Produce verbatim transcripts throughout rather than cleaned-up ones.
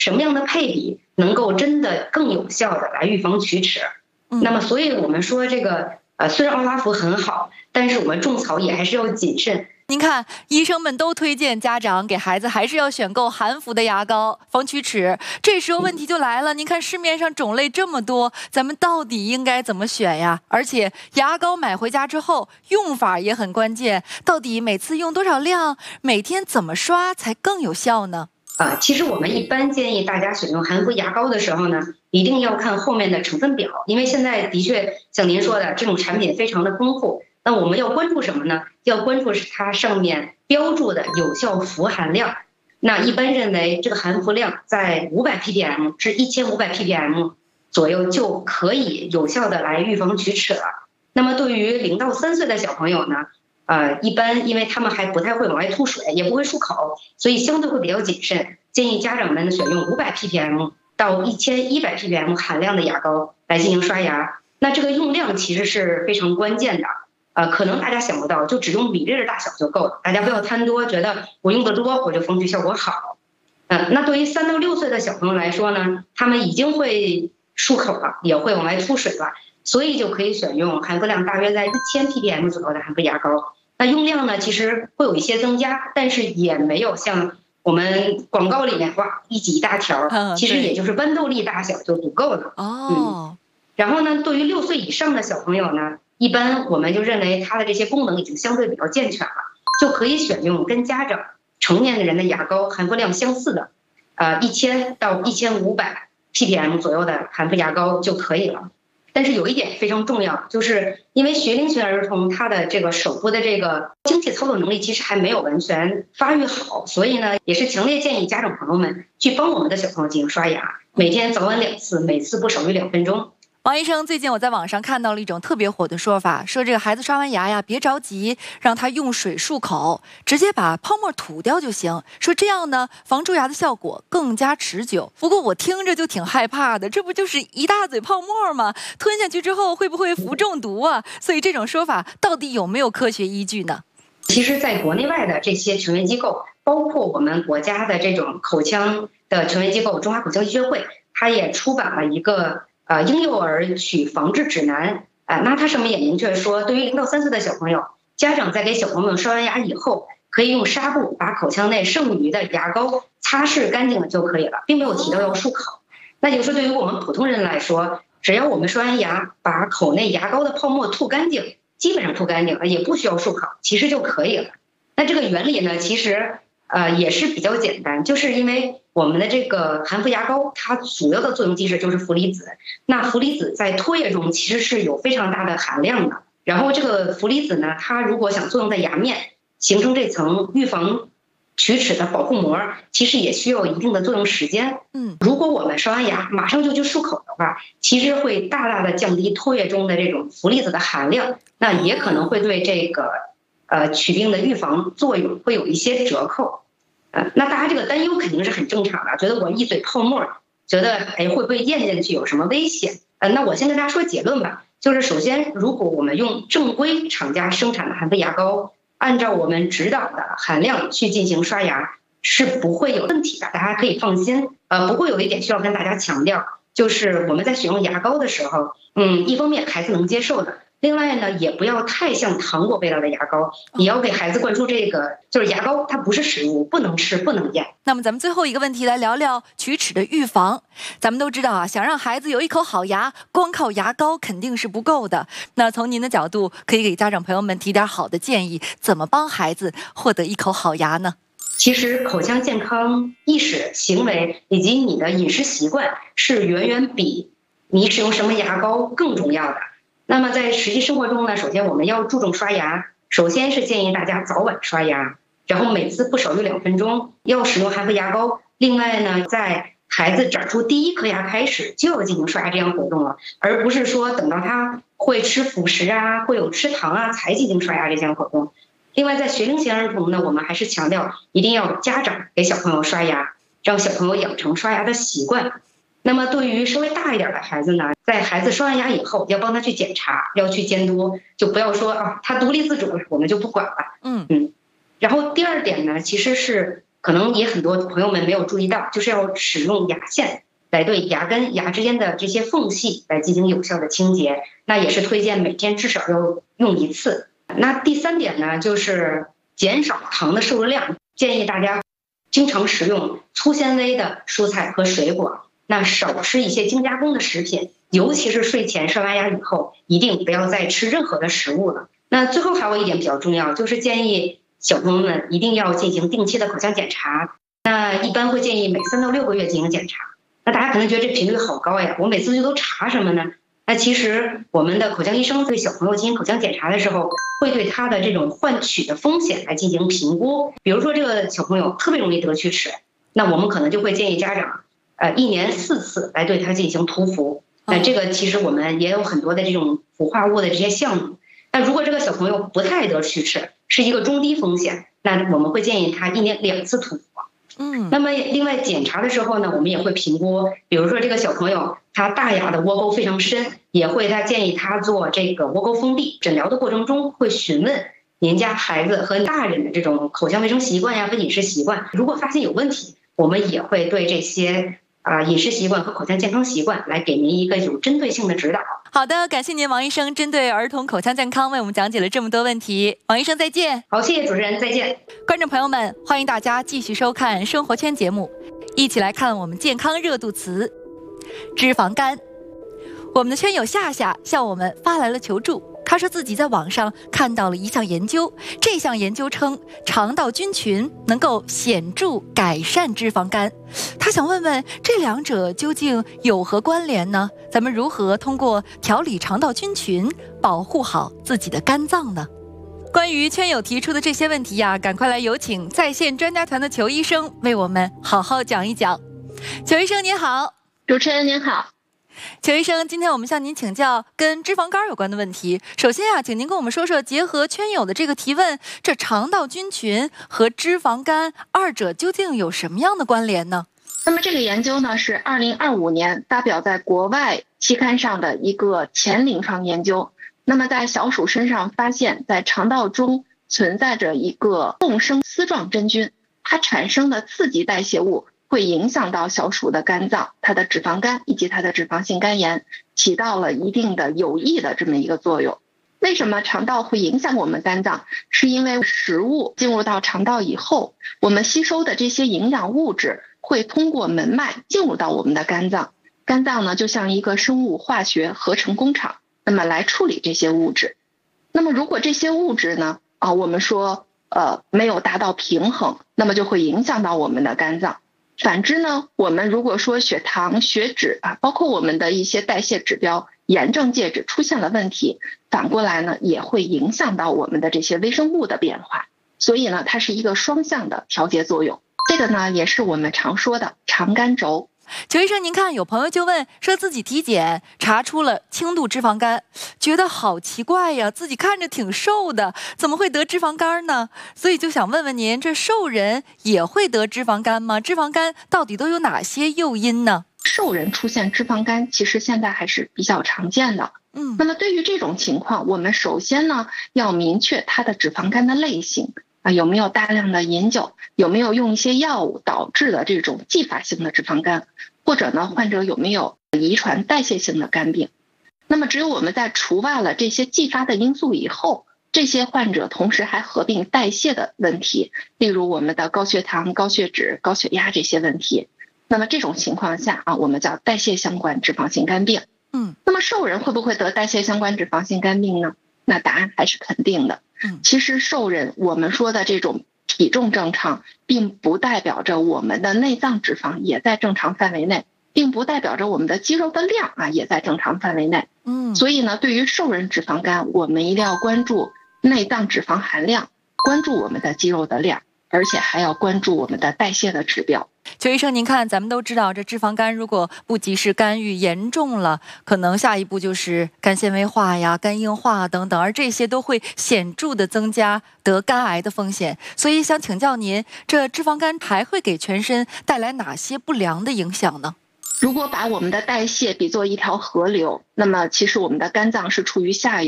什么样的配比能够真的更有效的来预防龋齿。那么，所以我们说这个呃，虽然奥拉福很好，但是我们种草也还是要谨慎。 您看，医生们都推荐家长给孩子还是要选购含氟的牙膏，防龋齿。这时候问题就来了，您看市面上种类这么多，咱们到底应该怎么选呀？而且牙膏买回家之后，用法也很关键，到底每次用多少量，每天怎么刷才更有效呢？ 啊，其实我们一般建议大家选用含氟牙膏的时候呢，一定要看后面的成分表，因为现在的确像您说的，这种产品非常的丰富。那我们要关注什么呢？要关注是它上面标注的有效氟含量。那一般认为这个含氟量在五百 ppm 至一千五百 ppm 左右就可以有效的来预防龋齿了。那么对于零到三岁的小朋友呢，呃，一般因为他们还不太会往外吐水，也不会漱口，所以相对会比较谨慎。建议家长们选用五百 ppm 到一千一百 ppm 含量的牙膏来进行刷牙。那这个用量其实是非常关键的。呃，可能大家想不到，就只用米粒的大小就够了。大家不要贪多，觉得我用的多我就防龋效果好。嗯、呃，那对于三到六岁的小朋友来说呢，他们已经会漱口了，也会往外吐水了，所以就可以选用含氟量大约在一千 ppm 左右的含氟牙膏。那用量呢，其实会有一些增加，但是也没有像我们广告里面哇一挤一大条，其实也就是豌豆粒大小就足够了。 哦、 嗯，然后呢，对于六岁以上的小朋友呢，一般我们就认为它的这些功能已经相对比较健全了，就可以选用跟家长成年人的牙膏含氟量相似的，呃，一千到一千五百 ppm 左右的含氟牙膏就可以了。但是有一点非常重要，就是因为学龄前儿童他的这个手部的这个精细操作能力其实还没有完全发育好，所以呢，也是强烈建议家长朋友们去帮我们的小朋友进行刷牙，每天早晚两次，每次不少于两分钟。 王医生，最近我在网上看到了一种特别火的说法，说这个孩子刷完牙呀，别着急，让他用水漱口，直接把泡沫吐掉就行。说这样呢，防蛀牙的效果更加持久。不过我听着就挺害怕的，这不就是一大嘴泡沫吗？吞下去之后会不会氟中毒啊？所以这种说法到底有没有科学依据呢？ 其实，在国内外的这些权威机构，包括我们国家的这种口腔的权威机构——中华口腔医学会，它也出版了一个。呃，婴幼儿龋防治指南，啊、呃，那它上面也明确说，对于零到三岁的小朋友，家长在给小朋友刷完牙以后，可以用纱布把口腔内剩余的牙膏擦拭干净了就可以了，并没有提到要漱口。那也就是对于我们普通人来说，只要我们刷完牙，把口内牙膏的泡沫吐干净，基本上吐干净了，也不需要漱口，其实就可以了。那这个原理呢，其实呃也是比较简单，就是因为我们的这个含氟牙膏，它主要的作用机制就是氟离子。那氟离子在唾液中其实是有非常大的含量的。然后这个氟离子呢，它如果想作用在牙面，形成这层预防龋齿的保护膜，其实也需要一定的作用时间。 嗯， 如果我们刷完牙马上就去漱口的话，其实会大大的降低唾液中的这种氟离子的含量，那也可能会对这个呃龋病的预防作用会有一些折扣。呃，那大家这个担忧肯定是很正常的，觉得我一嘴泡沫，觉得哎会不会咽进去有什么危险？呃，那我先跟大家说结论吧，就是首先，如果我们用正规厂家生产的含氟牙膏，按照我们指导的含量去进行刷牙，是不会有问题的，大家可以放心。呃，不过有一点需要跟大家强调，就是我们在使用牙膏的时候，嗯，一方面孩子能接受的。另外呢，也不要太像糖果味道的牙膏，你要给孩子灌输这个，就是牙膏它不是食物，不能吃，不能咽。 那么咱们最后一个问题来聊聊龋齿的预防。咱们都知道啊，想让孩子有一口好牙，光靠牙膏肯定是不够的。那从您的角度，可以给家长朋友们提点好的建议，怎么帮孩子获得一口好牙呢？ 其实口腔健康意识、行为以及你的饮食习惯是远远比你使用什么牙膏更重要的。那么在实际生活中呢，首先我们要注重刷牙，首先是建议大家早晚刷牙，然后每次不少于两分钟，要使用含氟牙膏。另外呢，在孩子长出第一颗牙开始就要进行刷牙这样活动了，而不是说等到他会吃辅食啊，会有吃糖啊才进行刷牙这项活动。另外，在学龄前儿童呢，我们还是强调一定要家长给小朋友刷牙，让小朋友养成刷牙的习惯。那么对于稍微大一点的孩子呢，在孩子刷完牙以后，要帮他去检查，要去监督，就不要说啊他独立自主了，我们就不管了。 嗯嗯。然后第二点呢，其实是可能也很多朋友们没有注意到，就是要使用牙线来对牙根、牙之间的这些缝隙来进行有效的清洁。那也是推荐每天至少要用一次。那第三点呢，就是减少糖的摄入量，建议大家经常食用粗纤维的蔬菜和水果，那少吃一些精加工的食品，尤其是睡前刷完牙以后，一定不要再吃任何的食物了。那最后还有一点比较重要，就是建议小朋友们一定要进行定期的口腔检查。那一般会建议每三到六个月进行检查。那大家可能觉得这频率好高呀，我每次就都查什么呢？那其实我们的口腔医生对小朋友进行口腔检查的时候，会对他的这种患龋的风险来进行评估。比如说这个小朋友特别容易得龋齿，那我们可能就会建议家长，呃，一年四次来对他进行涂氟。那这个其实我们也有很多的这种氟化物的这些项目。那如果这个小朋友不太得龋齿，是一个中低风险，那我们会建议他一年两次涂氟。嗯，那么另外检查的时候呢，我们也会评估，比如说这个小朋友他大牙的窝沟非常深，也会他建议他做这个窝沟封闭。诊疗的过程中会询问您家孩子和大人的这种口腔卫生习惯呀和饮食习惯，如果发现有问题，我们也会对这些啊、呃、饮食习惯和口腔健康习惯来给您一个有针对性的指导。 好的，感谢您王医生针对儿童口腔健康为我们讲解了这么多问题。王医生再见。 好，谢谢主持人，再见。 观众朋友们，欢迎大家继续收看生活圈节目，一起来看我们健康热度词脂肪肝。我们的圈友夏夏向我们发来了求助，他说自己在网上看到了一项研究，这项研究称肠道菌群能够显著改善脂肪肝。他想问问这两者究竟有何关联呢？咱们如何通过调理肠道菌群保护好自己的肝脏呢？关于圈友提出的这些问题呀、啊，赶快来有请在线专家团的裘医生为我们好好讲一讲。裘医生您好。 主持人您好。 裘医生，今天我们向您请教跟脂肪肝有关的问题。首先啊，请您跟我们说说，结合圈友的这个提问，这肠道菌群和脂肪肝二者究竟有什么样的关联呢？ 那么这个研究呢，是二零二五年发表在国外期刊上的一个前临床研究。那么在小鼠身上发现，在肠道中存在着一个共生丝状真菌，它产生的刺激代谢物会影响到小鼠的肝脏，它的脂肪肝以及它的脂肪性肝炎，起到了一定的有益的这么一个作用。为什么肠道会影响我们肝脏？是因为食物进入到肠道以后，我们吸收的这些营养物质会通过门脉进入到我们的肝脏。肝脏呢，就像一个生物化学合成工厂，那么来处理这些物质。那么如果这些物质呢，啊，我们说呃没有达到平衡，那么就会影响到我们的肝脏。反之呢，我们如果说血糖、血脂啊，包括我们的一些代谢指标、炎症介质出现了问题，反过来呢，也会影响到我们的这些微生物的变化。所以呢，它是一个双向的调节作用。这个呢，也是我们常说的肠肝轴。 裘医生，您看有朋友就问，说自己体检查出了轻度脂肪肝，觉得好奇怪呀，自己看着挺瘦的，怎么会得脂肪肝呢？所以就想问问您，这瘦人也会得脂肪肝吗？脂肪肝到底都有哪些诱因呢？ 瘦人出现脂肪肝其实现在还是比较常见的。嗯，那么对于这种情况，我们首先呢要明确它的脂肪肝的类型啊，有没有大量的饮酒，有没有用一些药物导致的这种继发性的脂肪肝，或者呢患者有没有遗传代谢性的肝病。那么只有我们在除外了这些继发的因素以后，这些患者同时还合并代谢的问题，例如我们的高血糖、高血脂、高血压这些问题。那么这种情况下啊，我们叫代谢相关脂肪性肝病。嗯，那么瘦人会不会得代谢相关脂肪性肝病呢？那答案还是肯定的。嗯，其实瘦人我们说的这种体重正常，并不代表着我们的内脏脂肪也在正常范围内，并不代表着我们的肌肉的量啊也在正常范围内。嗯，所以呢，对于瘦人脂肪肝，我们一定要关注内脏脂肪含量，关注我们的肌肉的量，而且还要关注我们的代谢的指标。 裘医生，您看，咱们都知道，这脂肪肝如果不及时干预，严重了，可能下一步就是肝纤维化呀、肝硬化等等，而这些都会显著的增加得肝癌的风险。所以想请教您，这脂肪肝还会给全身带来哪些不良的影响呢？ 如果把我们的代谢比作一条河流，那么其实我们的肝脏是处于下游，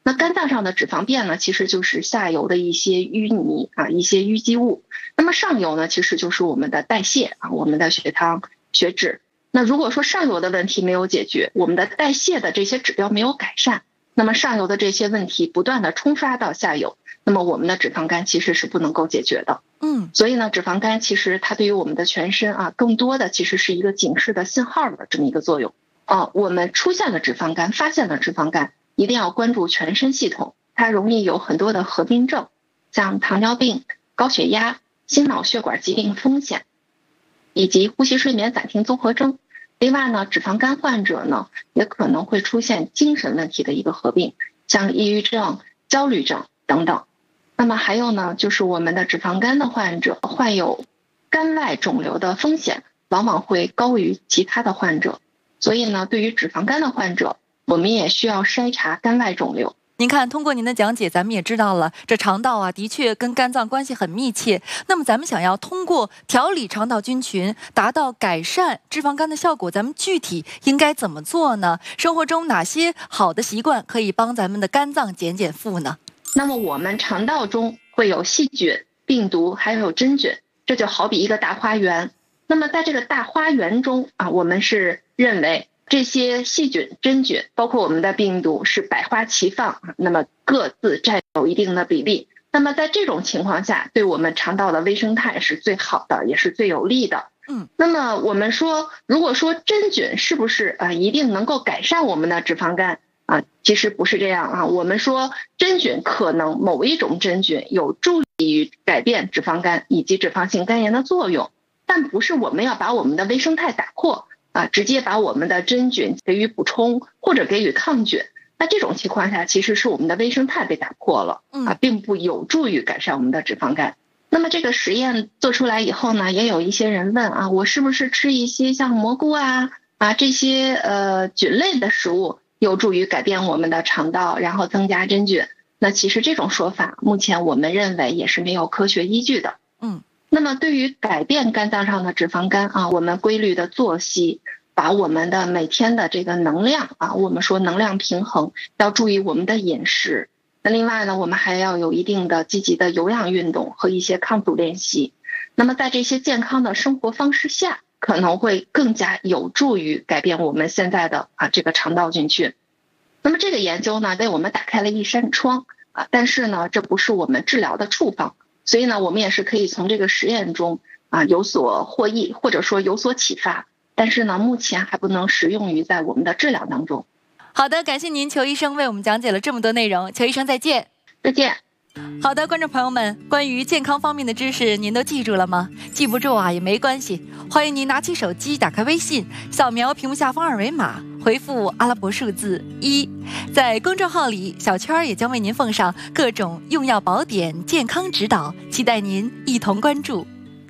那肝脏上的脂肪便呢，其实就是下游的一些淤泥啊，一些淤积物。那么上游呢，其实就是我们的代谢啊，我们的血糖、血脂。那如果说上游的问题没有解决，我们的代谢的这些指标没有改善，那么上游的这些问题不断的冲刷到下游，那么我们的脂肪肝其实是不能够解决的。 嗯， 所以呢，脂肪肝其实它对于我们的全身啊，更多的其实是一个警示的信号的这么一个作用。啊，我们出现了脂肪肝，发现了脂肪肝，一定要关注全身系统，它容易有很多的合并症，像糖尿病、高血压、心脑血管疾病风险，以及呼吸睡眠暂停综合征。另外呢，脂肪肝患者呢，也可能会出现精神问题的一个合并，像抑郁症、焦虑症等等。那么还有呢，就是我们的脂肪肝的患者患有肝外肿瘤的风险往往会高于其他的患者。所以呢，对于脂肪肝的患者，我们也需要筛查肝外肿瘤。 您看，通过您的讲解，咱们也知道了，这肠道啊，的确跟肝脏关系很密切。那么，咱们想要通过调理肠道菌群，达到改善脂肪肝的效果，咱们具体应该怎么做呢？生活中哪些好的习惯可以帮咱们的肝脏减减负呢？ 那么，我们肠道中会有细菌、病毒，还有真菌，这就好比一个大花园。那么，在这个大花园中啊，我们是认为这些细菌、真菌，包括我们的病毒是百花齐放，那么各自占有一定的比例。那么在这种情况下，对我们肠道的微生态是最好的，也是最有利的。 嗯， 那么我们说，如果说真菌是不是啊一定能够改善我们的脂肪肝啊？其实不是这样啊。我们说真菌可能某一种真菌有助于改变脂肪肝以及脂肪性肝炎的作用。但不是我们要把我们的微生态打破啊，直接把我们的真菌给予补充或者给予抗菌。那这种情况下，其实是我们的微生态被打破了啊，并不有助于改善我们的脂肪肝。那么这个实验做出来以后呢，也有一些人问啊，我是不是吃一些像蘑菇啊啊这些呃菌类的食物有助于改变我们的肠道，然后增加真菌？那其实这种说法，目前我们认为也是没有科学依据的。 嗯。 那么对于改变肝脏上的脂肪肝啊，我们规律的作息，把我们的每天的这个能量啊，我们说能量平衡，要注意我们的饮食。那另外呢，我们还要有一定的积极的有氧运动和一些抗阻练习。那么在这些健康的生活方式下，可能会更加有助于改变我们现在的啊这个肠道菌群。那么这个研究呢，为我们打开了一扇窗啊，但是呢，这不是我们治疗的处方。所以呢，我们也是可以从这个实验中啊有所获益，或者说有所启发，但是呢，目前还不能适用于在我们的治疗当中。 好的，感谢您，裘医生为我们讲解了这么多内容。裘医生再见。 再见。 好的，观众朋友们，关于健康方面的知识您都记住了吗？记不住啊也没关系，欢迎您拿起手机，打开微信，扫描屏幕下方二维码，回复阿拉伯数字一。在公众号里，小圈也将为您奉上各种用药宝典、健康指导，期待您一同关注。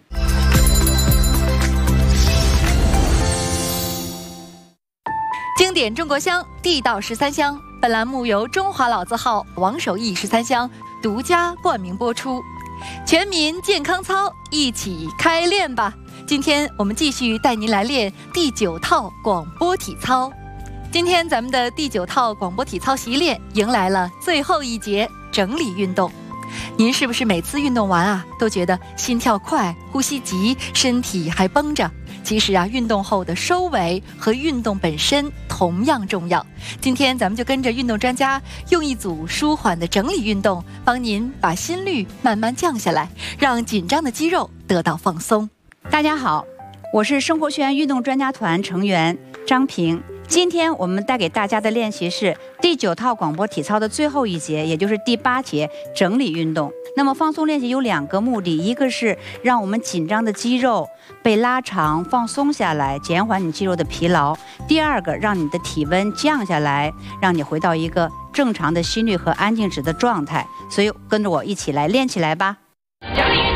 经典中国香，地道十三香。本栏目由中华老字号王守义十三香独家冠名播出。全民健康操，一起开练吧！今天我们继续带您来练第九套广播体操。今天咱们的第九套广播体操习练迎来了最后一节整理运动。您是不是每次运动完啊，都觉得心跳快、呼吸急，身体还绷着？其实啊，运动后的收尾和运动本身同样重要。今天咱们就跟着运动专家，用一组舒缓的整理运动，帮您把心率慢慢降下来，让紧张的肌肉得到放松。 大家好，我是生活学院运动专家团成员张平。今天我们带给大家的练习是第九套广播体操的最后一节，也就是第八节整理运动。那么放松练习有两个目的，一个是让我们紧张的肌肉被拉长放松下来，减缓你肌肉的疲劳；第二个，让你的体温降下来，让你回到一个正常的心率和安静值的状态。所以跟着我一起来练起来吧。